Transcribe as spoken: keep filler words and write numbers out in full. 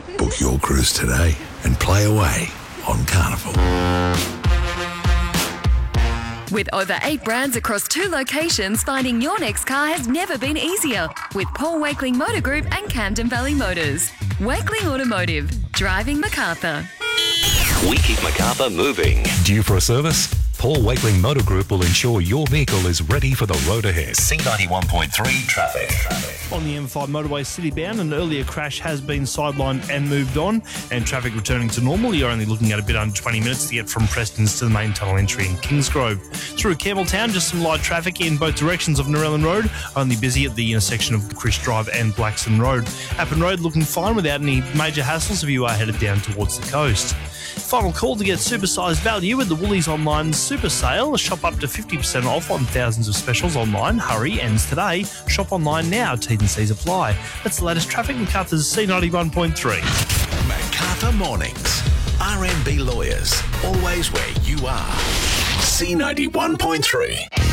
Book your cruise today and play away on Carnival. With over eight brands across two locations, finding your next car has never been easier. With Paul Wakeling Motor Group and Camden Valley Motors. Wakeling Automotive. Driving Macarthur. We keep Macarthur moving. Due for a service? Paul Wakeling Motor Group will ensure your vehicle is ready for the road ahead. C ninety-one point three traffic. On the M five motorway city bound, an earlier crash has been sidelined and moved on, and traffic returning to normal. You're only looking at a bit under twenty minutes to get from Preston's to the main tunnel entry in Kingsgrove. Through Campbelltown, just some light traffic in both directions of Narellan Road, only busy at the intersection of Chris Drive and Blackson Road. Appin Road looking fine without any major hassles if you are headed down towards the coast. Final call to get supersized value with the Woolies Online Super Sale. Shop up to fifty percent off on thousands of specials online. Hurry, ends today. Shop online now. T's and C's apply. That's the latest traffic. Macarthur's C ninety-one point three. Macarthur Mornings. R M B Lawyers. Always where you are. C ninety-one point three.